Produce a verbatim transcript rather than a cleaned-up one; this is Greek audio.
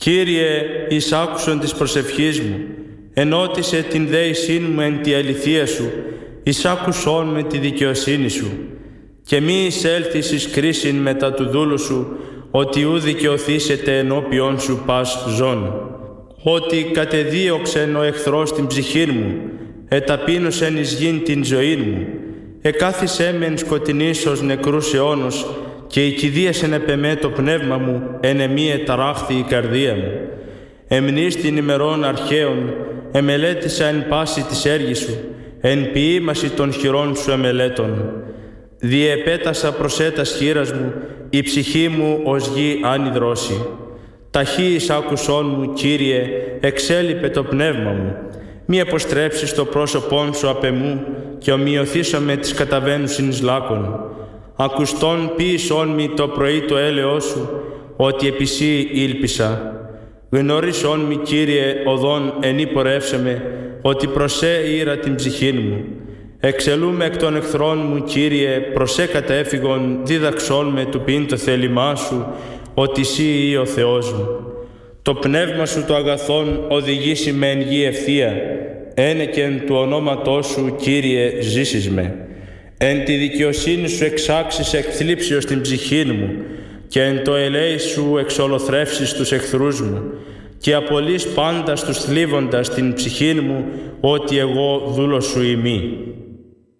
Κύριε, εις άκουσον της προσευχής μου, ενώτισε την δέησήν μου εν τη αληθεία σου, εις άκουσον με τη δικαιοσύνη σου. Και μη εισέλθεις εις κρίσιν μετά του δούλου σου, ότι ου δικαιωθήσετε ενώπιον σου πας ζών. Ότι κατεδίωξεν ο εχθρός την ψυχή μου, εταπείνωσεν εις γην την ζωή μου. Εκάθισέ με εν σκοτεινής ως νεκρούς αιώνος, και οικηδίασεν επ' εμέ το πνεύμα μου, εν εμή εταράχθη η καρδία μου. Εμνείς την ημερών αρχαίων, εμελέτησα εν πάση της έργης σου, εν ποίημαση των χειρών σου εμελέτων. Διεπέτασα προσέτας χείρας μου, η ψυχή μου ως γη άνυδρωση. Ταχύης άκουσόν μου, Κύριε, εξέλιπε το πνεύμα μου. Μη αποστρέψεις το πρόσωπόν σου απ' εμού, και ομοιωθήσω με τις καταβαίνουσιν εις λάκων. Ακουστόν ποίησόν μη το πρωί το έλεος σου, ότι επί σύ ήλπισα. Γνώρισόν μη, Κύριε, οδόν ενή πορεύσαμε, ότι προσέ ήρα την ψυχήν μου. Εξελούμε εκ των εχθρών μου, Κύριε, προσέ κατέφυγον, δίδαξόν με του πίν το θέλημά σου, ότι σύ ή ο Θεός μου. Το πνεύμα σου το αγαθόν οδηγήσει με εν γη ευθεία, ένεκεν του ονόματός σου, Κύριε, ζήσεις με. Εν τη δικαιοσύνη σου εξάξεις εκθλίψεως την ψυχή μου, και εν το ελέη σου εξολοθρεύσεις τους εχθρούς μου, και απολύς πάντα στους θλίβοντας την ψυχή μου, ότι εγώ δούλος σου ημί.